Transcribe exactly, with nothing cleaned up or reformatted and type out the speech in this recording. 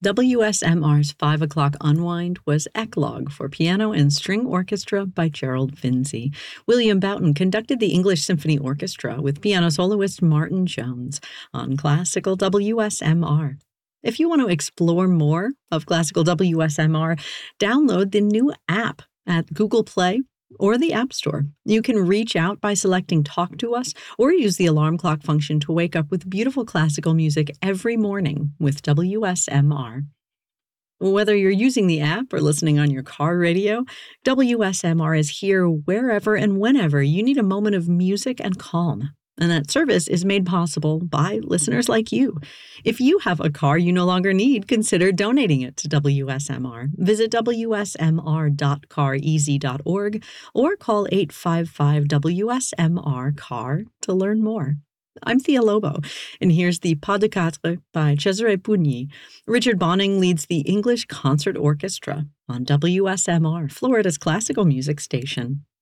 W S M R's five o'clock Unwind was Eclogue for piano and string orchestra by Gerald Finzi. William Boughton conducted the English Symphony Orchestra with piano soloist Martin Jones on Classical W S M R. If you want to explore more of Classical W S M R, download the new app at Google Play or the App Store. You can reach out by selecting Talk to Us or use the alarm clock function to wake up with beautiful classical music every morning with W S M R. Whether you're using the app or listening on your car radio, W S M R is here wherever and whenever you need a moment of music and calm. And that service is made possible by listeners like you. If you have a car you no longer need, consider donating it to W S M R. Visit w s m r dot car easy dot org or call eight five five W S M R C A R to learn more. I'm Thea Lobo, and here's the Pas de Quatre by Cesare Pugni. Richard Bonning leads the English Concert Orchestra on W S M R, Florida's classical music station.